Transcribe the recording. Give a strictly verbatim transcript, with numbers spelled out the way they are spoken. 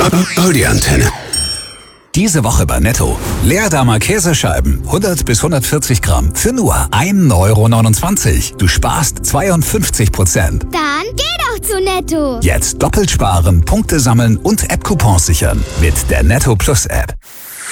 Hol die Antenne. Diese Woche bei Netto. Leerdamer Käsescheiben, hundert bis hundertvierzig Gramm, für nur ein Euro neunundzwanzig. Du sparst zweiundfünfzig Prozent. Dann geh doch zu Netto. Jetzt doppelt sparen, Punkte sammeln und App-Coupons sichern mit der Netto Plus App.